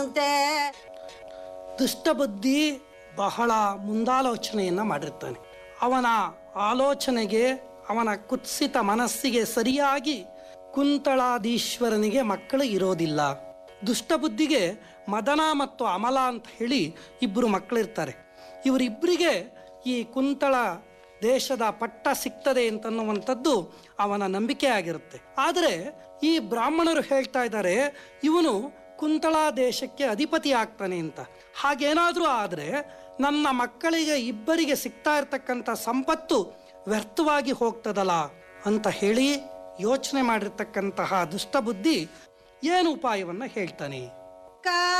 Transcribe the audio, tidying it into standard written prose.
ದುಷ್ಟಬುದ್ಧಿ ಬಹಳ ಮುಂದಾಲೋಚನೆಯನ್ನ ಮಾಡಿರ್ತಾನೆ. ಅವನ ಆಲೋಚನೆಗೆ, ಅವನ ಕುತ್ಸಿತ ಮನಸ್ಸಿಗೆ ಸರಿಯಾಗಿ ಕುಂತಳಾದೀಶ್ವರನಿಗೆ ಮಕ್ಕಳು ಇರೋದಿಲ್ಲ. ದುಷ್ಟಬುದ್ಧಿಗೆ ಮದನ ಮತ್ತು ಅಮಲ ಅಂತ ಹೇಳಿ ಇಬ್ಬರು ಮಕ್ಕಳಿರ್ತಾರೆ. ಇವರಿಬ್ಬರಿಗೆ ಈ ಕುಂತಳ ದೇಶದ ಪಟ್ಟ ಸಿಗ್ತದೆ ಅಂತನ್ನುವಂಥದ್ದು ಅವನ ನಂಬಿಕೆ ಆಗಿರುತ್ತೆ. ಆದರೆ ಈ ಬ್ರಾಹ್ಮಣರು ಹೇಳ್ತಾ ಇದ್ದಾರೆ, ಇವನು ಕುಂತಳಾ ದೇಶಕ್ಕೆ ಅಧಿಪತಿ ಆಗ್ತಾನೆ ಅಂತ. ಹಾಗೇನಾದರೂ ಆದರೆ ನನ್ನ ಮಕ್ಕಳಿಗೆ ಇಬ್ಬರಿಗೆ ಸಿಗ್ತಾ ಇರ್ತಕ್ಕಂಥ ಸಂಪತ್ತು ವ್ಯರ್ಥವಾಗಿ ಹೋಗ್ತದಲ್ಲ ಅಂತ ಹೇಳಿ ಯೋಚನೆ ಮಾಡಿರ್ತಕ್ಕಂತಹ ದುಷ್ಟಬುದ್ಧಿ ಏನು ಉಪಾಯವನ್ನು ಹೇಳ್ತಾನೆ.